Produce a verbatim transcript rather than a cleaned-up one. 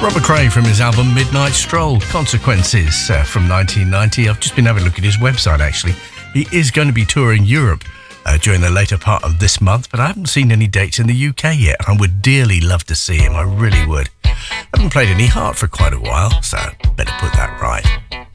Robert Cray from his album Midnight Stroll, Consequences, uh, from nineteen ninety. I've just been having a look at his website, actually. He is going to be touring Europe uh, during the later part of this month, but I haven't seen any dates in the U K yet. I would dearly love to see him, I really would. I haven't played any Heart for quite a while, so better put that right.